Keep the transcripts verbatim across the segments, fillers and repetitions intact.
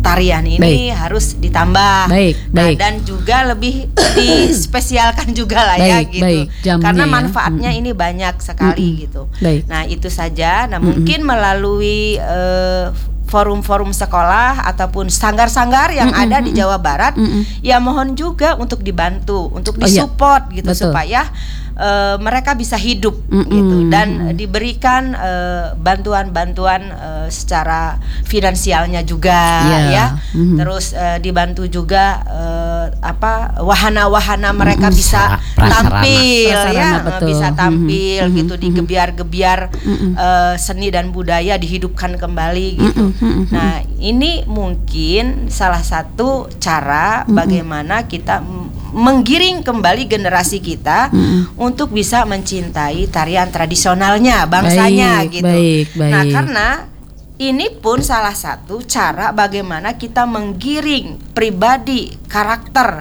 tarian ini baik. harus ditambah. Baik, nah, baik. dan juga lebih dispesialkan juga lah baik, ya gitu. Baik, karena manfaatnya ya. ini banyak sekali mm-hmm. gitu. Baik. Nah, itu saja. Nah, mm-hmm. mungkin melalui uh, forum-forum sekolah ataupun sanggar-sanggar yang mm-hmm. ada di Jawa Barat, mm-hmm. ya mohon juga untuk dibantu, untuk disupport oh, iya. gitu betul. supaya Uh, mereka bisa hidup mm-hmm. gitu dan diberikan uh, bantuan-bantuan uh, secara finansialnya juga yeah. ya mm-hmm. terus uh, dibantu juga uh, apa wahana-wahana mereka mm-hmm. bisa Prasarana. tampil Prasarana, ya betul. bisa tampil mm-hmm. gitu di gebiar-gebiar mm-hmm. uh, seni dan budaya dihidupkan kembali gitu. Mm-hmm. Nah, ini mungkin salah satu cara mm-hmm. bagaimana kita menggiring kembali generasi kita mm. untuk bisa mencintai tarian tradisionalnya bangsanya baik, gitu. Baik, baik. Nah, karena ini pun salah satu cara bagaimana kita menggiring pribadi karakter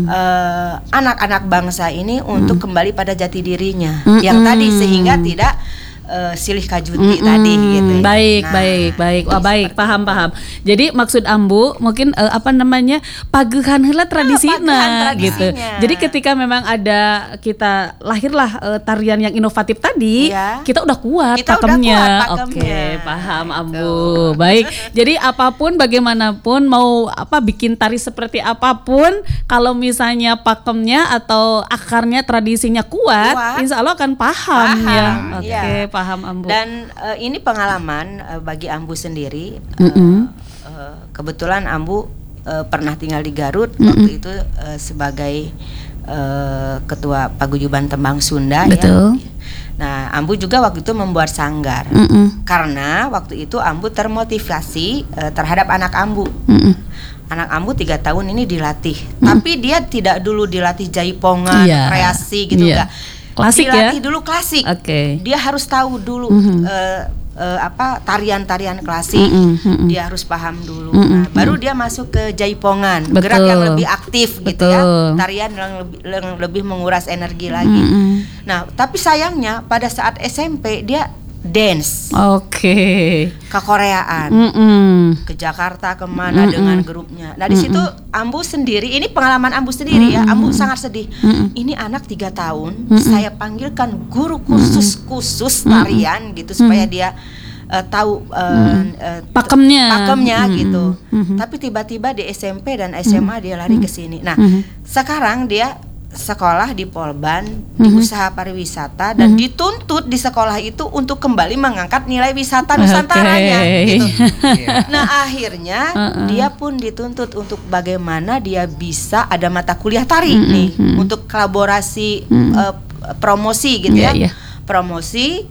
uh, anak-anak bangsa ini untuk mm. kembali pada jati dirinya Mm-mm. yang tadi sehingga tidak Uh, silih kajuti Mm-mm. tadi gitu. Baik, nah, baik, baik. Wah, baik, paham, paham. Jadi maksud Ambu mungkin uh, apa namanya? pagehan heula tradisina gitu. Jadi ketika memang ada kita lahirlah uh, tarian yang inovatif tadi, ya. kita udah kuat kita pakemnya. Udah kuat pakemnya. Oke, paham Ambu. Baik. Jadi apapun bagaimanapun mau apa bikin tari seperti apapun, kalau misalnya pakemnya atau akarnya tradisinya kuat, kuat. Insya Allah akan paham, paham ya. Oke. Ya. Paham Ambu. Dan uh, ini pengalaman uh, bagi Ambu sendiri. Uh, uh, kebetulan Ambu uh, pernah tinggal di Garut Mm-mm. waktu itu uh, sebagai uh, ketua paguyuban tembang Sunda. Betul. Ya. Nah, Ambu juga waktu itu membuat sanggar. Mm-mm. Karena waktu itu Ambu termotivasi uh, terhadap anak Ambu. Mm-mm. Anak Ambu tiga tahun ini dilatih, mm. tapi dia tidak dulu dilatih jaipongan, yeah. kreasi gitu yeah. enggak. Klasik dilatih ya? dulu klasik. Okay. Dia harus tahu dulu mm-hmm. uh, uh, apa tarian-tarian klasik. Mm-hmm. Dia harus paham dulu. Mm-hmm. Nah, baru dia masuk ke jaipongan, Betul. gerak yang lebih aktif Betul. gitu ya. Tarian yang lebih, yang lebih menguras energi lagi. Mm-hmm. Nah, tapi sayangnya pada saat S M P dia dance. Oke. Okay. Ke Koreaan. Mm-mm. Ke Jakarta kemana Mm-mm. dengan grupnya. Nah, di situ Ambu sendiri, ini pengalaman Ambu sendiri Mm-mm. ya. Ambu sangat sedih. Mm-mm. Ini anak tiga tahun, Mm-mm. saya panggilkan guru khusus-khusus tarian Mm-mm. gitu supaya dia uh, tahu uh, uh, pakemnya, pakemnya Mm-mm. gitu. Mm-mm. Tapi tiba-tiba di S M P dan S M A dia lari ke sini. Nah, Mm-mm. sekarang dia sekolah di Polban, di mm-hmm. usaha pariwisata dan mm-hmm. dituntut di sekolah itu untuk kembali mengangkat nilai wisata Nusantaranya okay. gitu. Nah, akhirnya uh-uh. dia pun dituntut untuk bagaimana dia bisa ada mata kuliah tari mm-hmm. nih untuk kolaborasi mm-hmm. uh, promosi gitu yeah, ya. Yeah. Promosi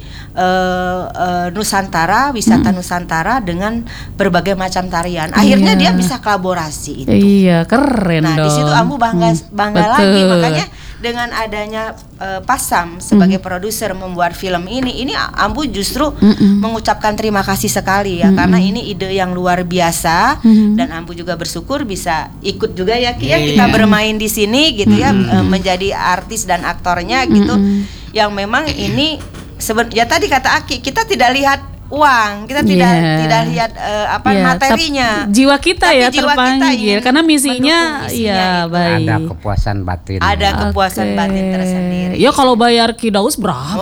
uh, uh, Nusantara, wisata hmm. Nusantara dengan berbagai macam tarian. Akhirnya iya. dia bisa kolaborasi itu. Iya, keren nah, dong. Nah, di situ Ambu bangga hmm. bangga Betul. lagi. Makanya dengan adanya uh, Pasam sebagai hmm. produser membuat film ini, ini Ambu justru hmm. mengucapkan terima kasih sekali ya hmm. karena ini ide yang luar biasa hmm. dan Ambu juga bersyukur bisa ikut juga ya Ki ya, kita bermain di sini gitu hmm. ya uh, menjadi artis dan aktornya hmm. gitu. Yang memang ini seben- ya tadi kata Aki, kita tidak lihat uang, kita tidak yeah. tidak lihat uh, apa yeah. materinya, Tep, jiwa kita tapi ya jiwa terpanggil kita karena misinya, ya baik. Ada kepuasan batin. Ada kepuasan okay. batin tersendiri. Ya kalau bayar Ki Daus berapa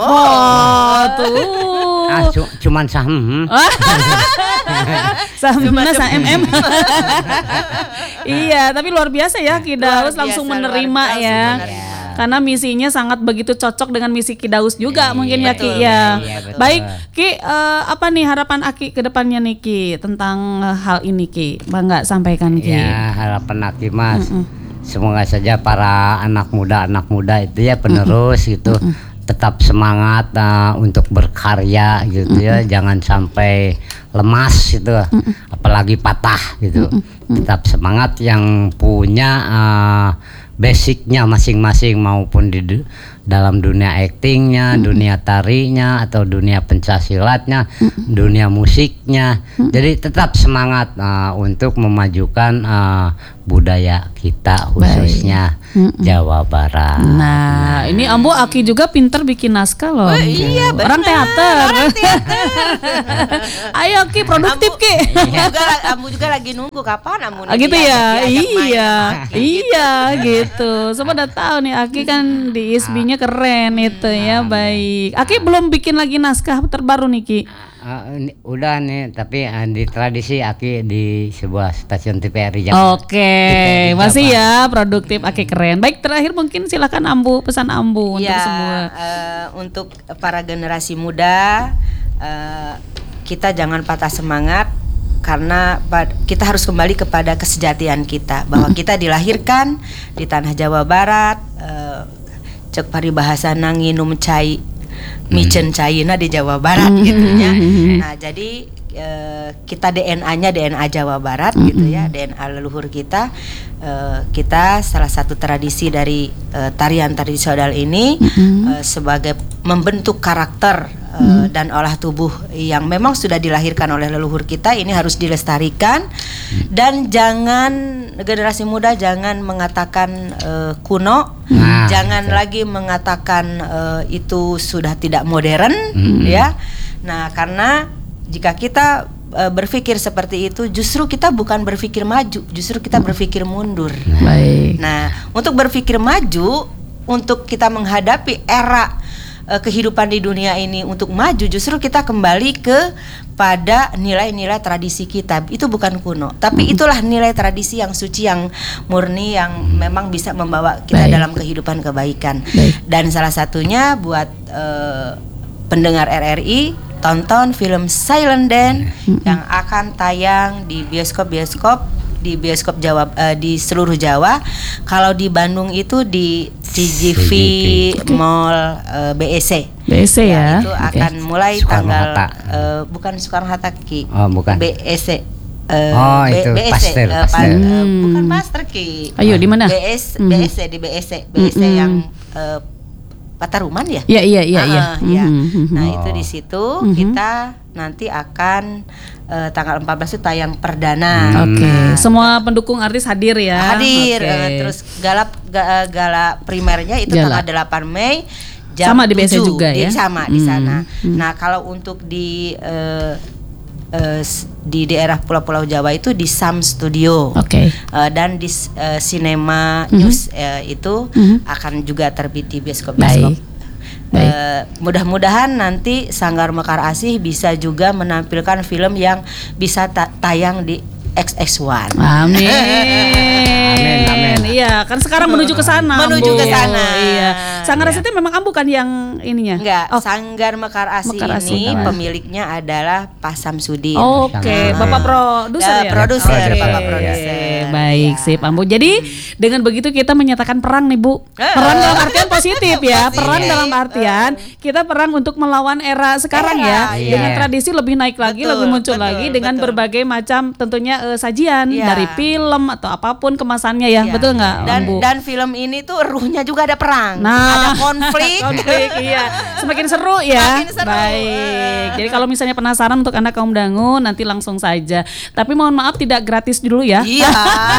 oh. tuh? Ah, cu- cuman saham. Saham mana saham M M. Iya, tapi luar biasa ya Ki Daus langsung menerima ya. Menerima. Karena misinya sangat begitu cocok dengan misi Ki Daus juga iya, mungkin ya Ki ya. Iya, baik Ki, uh, apa nih harapan Aki ke depannya nih Ki tentang uh, hal ini Ki? Bangga sampaikan Ki. Ya, harapan Aki Mas. Mm-mm. Semoga saja para anak muda anak muda itu ya penerus Mm-mm. gitu Mm-mm. tetap semangat uh, untuk berkarya gitu Mm-mm. ya, jangan sampai lemas gitu, Mm-mm. apalagi patah gitu. Mm-mm. Tetap semangat yang punya uh, basicnya masing-masing maupun di du- dalam dunia aktingnya, mm-hmm. dunia tarinya atau dunia pencaksilatnya, mm-hmm. dunia musiknya. Mm-hmm. Jadi tetap semangat uh, untuk memajukan uh, budaya kita khususnya mm-hmm. Jawa Barat. Nah, nah, ini Ambu Aki juga pinter bikin naskah loh. Oh, iya, orang teater. Orang teater. Ayo Ayo Ki, produktif Ki. Ambu juga, Ambu juga lagi nunggu kapan Ambu ah, gitu ya. Iya. Main, iya gitu. Semua udah tahu nih Aki kan di I S B-nya keren itu ya. Baik. Aki belum bikin lagi naskah terbaru nih Ki. Uh, ini, udah nih, tapi uh, di tradisi Aki di sebuah stasiun T V R di Jakarta. Oke, okay. Masih ya produktif, Aki keren. Baik, terakhir mungkin silakan Ambu, pesan Ambu ya, untuk semua. Uh, untuk para generasi muda, uh, kita jangan patah semangat karena kita harus kembali kepada kesejatian kita, bahwa kita dilahirkan di tanah Jawa Barat, uh, cek paribahasana nginum cai micen China di Jawa Barat mm-hmm. gitu ya. Nah, jadi e, kita D N A-nya D N A Jawa Barat mm-hmm. gitu ya, D N A leluhur kita. E, kita salah satu tradisi dari e, tarian tradisional ini mm-hmm. e, sebagai membentuk karakter e, mm-hmm. dan olah tubuh yang memang sudah dilahirkan oleh leluhur kita, ini harus dilestarikan. Dan jangan, generasi muda jangan mengatakan uh, kuno, nah, jangan betul. lagi mengatakan uh, itu sudah tidak modern, mm-hmm. ya. Nah, karena jika kita uh, berpikir seperti itu, justru kita bukan berpikir maju, justru kita berpikir mundur. Baik. Nah, untuk berpikir maju, untuk kita menghadapi era uh, kehidupan di dunia ini untuk maju, justru kita kembali ke pada nilai-nilai tradisi kita. Itu bukan kuno, tapi itulah nilai tradisi yang suci, yang murni, yang memang bisa membawa kita Baik. dalam kehidupan kebaikan. Baik. Dan salah satunya buat uh, pendengar R R I, tonton film Silent Dance mm-hmm. yang akan tayang di bioskop-bioskop di bioskop Jawa, uh, di seluruh Jawa. Kalau di Bandung itu di C G V Mall uh, B E C. B E C ya. ya. Itu okay. akan mulai Soekarno tanggal uh, bukan Soekarno Hatta Ki. Oh, bukan. B E C. Uh, oh, B- itu B E C, Pasteur, uh, Pasteur. pa- uh, bukan Pasteur Ki. Ayo di mana? B E C, mm-hmm. B E C di B E C, B E C mm-hmm. yang uh, Pataruman ya? Iya iya iya. Uh, ya. ya. Mm-hmm. Nah itu di situ mm-hmm. kita nanti akan uh, tanggal empat belas itu tayang perdana. Oke. Okay. Nah, semua pendukung artis hadir ya? Hadir. Okay. Uh, terus gala ga, gala primernya itu gala. tanggal delapan Mei. Jam sama di B E C tujuh, juga ya? Di, sama hmm. di sana. Hmm. Nah kalau untuk di uh, Uh, di daerah Pulau-Pulau Jawa itu di Sam Studio, okay. uh, dan di uh, Cinema mm-hmm. News uh, itu mm-hmm. akan juga terbit di bioskop-bioskop. Uh, mudah-mudahan nanti Sanggar Mekar Asih bisa juga menampilkan film yang bisa ta- tayang di X X one. Amin. Amin, amin. Iya, kan sekarang menuju ke sana. Menuju ke sana. Iya. Sanggar Asih itu memang Ambu kan yang ininya? Enggak, oh. Sanggar Mekar Asih Mekar ini Asih, pemiliknya adalah Pak Samsudin. Oke, okay. Bapak produser ya? Produser, okay. Bapak produser. Baik, ya. Sip Ambu. Jadi hmm. dengan begitu kita menyatakan perang nih Bu. Perang dalam artian positif ya. Perang dalam artian kita perang untuk melawan era sekarang ya. Iya. Dengan tradisi lebih naik lagi, betul, lebih muncul betul, lagi dengan betul. berbagai macam tentunya uh, sajian ya. dari film atau apapun kemasannya ya, ya. betul nggak? Dan, Bu? dan film ini tuh ruhnya juga ada perang, nah. ada konflik, konflik iya, semakin seru ya. Semakin seru. Baik. Jadi kalau misalnya penasaran untuk anak kaum dangu nanti langsung saja. Tapi mohon maaf tidak gratis dulu ya. Iya.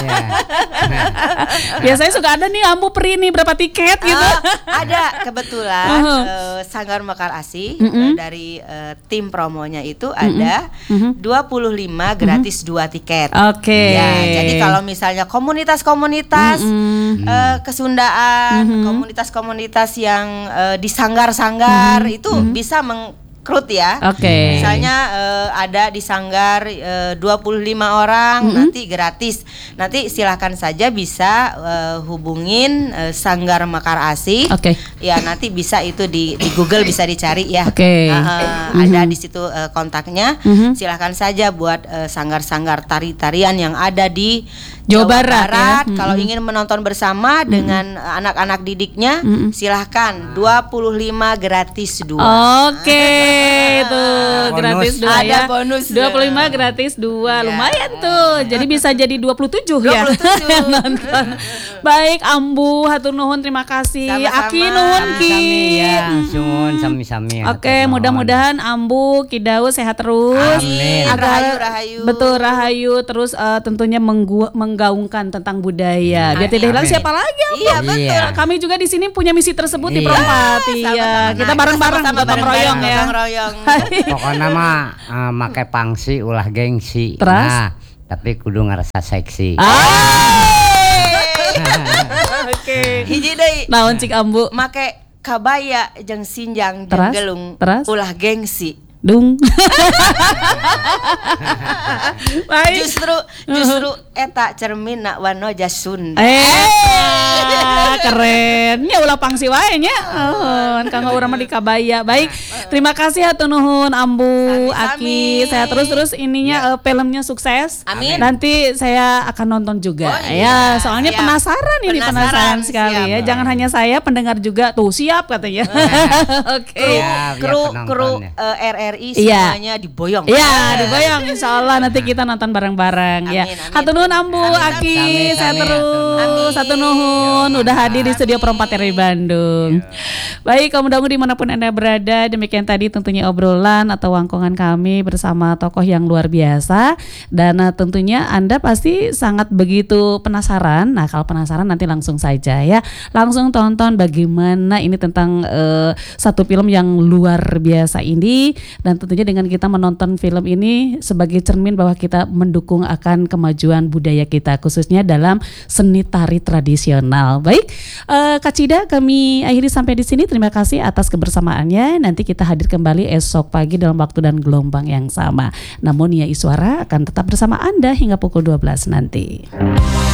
Biasanya suka ada nih Ambu peri nih berapa tiket gitu. Uh, ada kebetulan uh-huh. uh, Sanggar Mekar Asih uh-huh. uh, dari uh, tim promonya itu uh-huh. ada uh-huh. dua puluh lima gratis uh-huh. dua tiket. Oke. Okay. Ya, jadi kalau misalnya komunitas-komunitas uh-huh. uh, kesundaan, uh-huh. komunitas-komunitas yang uh, di sanggar-sanggar uh-huh. itu uh-huh. bisa meng Krut ya. Oke. Okay. Misalnya uh, ada di sanggar uh, dua puluh lima orang mm-hmm. nanti gratis. Nanti silahkan saja bisa uh, hubungin uh, Sanggar Mekar Asih. Oke. Okay. Ya nanti bisa itu di, di Google bisa dicari ya. Oke. Okay. Uh, uh, mm-hmm. Ada di situ uh, kontaknya. Mm-hmm. Silahkan saja buat uh, sanggar-sanggar tari-tarian yang ada di Jawa, Jawa Barat, Barat. Ya? Kalau mm-hmm. ingin menonton bersama mm-hmm. dengan anak-anak didiknya, mm-hmm. silahkan dua puluh lima gratis dua. Oke. Okay. Itu gratis dua ya. Ada bonus dua puluh lima gratis dua. Ya. Lumayan tuh. Jadi bisa jadi dua puluh tujuh ya. dua puluh tujuh. Nonton. Baik Ambu, hatur nuhun, terima kasih. Sama-sama. Aki nuhun Ki. Ya, suun sami-sami. Oke, mudah-mudahan Ambu Kidau sehat terus. Amin. Rahayu rahayu. Betul rahayu terus uh, tentunya menggu- menggaungkan tentang budaya. Biar tidak hilang siapa lagi Ambu. Iya betul. Iya. Kami juga di sini punya misi tersebut iya. di Perempati ya. Kita bareng-bareng gotong royong ya. Royong. dong. Pokoknya mah uh, make pangsi ulah gengsi. Terus? Nah, tapi kudu ngerasa seksi. Ah. Oke. Hiji deui. Naon cik Ambu? Make kabaya jeung sinjang jeung Teras? gelung Teras? ulah gengsi. Dung. Baik. Justru justru eta cerminna wanoja Sunda. Eh, keren. Nya ulah pangsi wae nya. Oh, kanggo urang mah di kabaya. Baik. Terima kasih hatur nuhun Ambu, Aki. Saya terus-terus ininya uh, filmnya sukses. Amin. Nanti saya akan nonton juga. Oh, iya. Ya, soalnya Siap. penasaran ini penasaran, Penasaran, sekali siap. ya. Jangan hanya saya, pendengar juga tuh siap katanya. Oke. Ya, Kru biar kru penonton ya. uh, R R I Iya. semuanya diboyong. Iya, diboyong insyaallah nanti kita nonton bareng-bareng ya. Amin, amin. Hatur nuhun Ambu, Amin, Aki, amin, saya amin, terus. amin. Satu nuhun udah hadir di studio Perempat R W Bandung. Baik, kaum dangu dimanapun Anda berada, demikian tadi tentunya obrolan atau wangkongan kami bersama tokoh yang luar biasa. Dan uh, tentunya Anda pasti sangat begitu penasaran. Nah, kalau penasaran nanti langsung saja ya. Langsung tonton bagaimana ini tentang uh, satu film yang luar biasa ini. Dan tentunya dengan kita menonton film ini sebagai cermin bahwa kita mendukung akan kemajuan budaya kita, khususnya dalam seni tari tradisional. Baik, uh, Kak Cida, kami akhiri sampai di sini. Terima kasih atas kebersamaannya. Nanti kita hadir kembali esok pagi dalam waktu dan gelombang yang sama. Namun ya Iswara akan tetap bersama Anda hingga pukul dua belas nanti.